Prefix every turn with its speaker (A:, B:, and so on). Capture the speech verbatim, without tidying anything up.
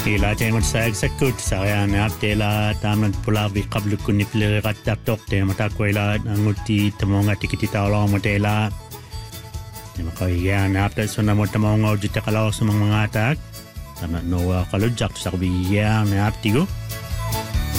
A: إلى تيمة سكوت سريان أبتلا تامن بولابي قبل كوني في الغتاب توقتي متاكو إلى نغتي تمونغا تكتي تاولو متلا تيمة قويان أبتلا سنة متمونغا وجدت قلاو سمang mengatak karena Noah kalau jak sakbiyan أبتيغو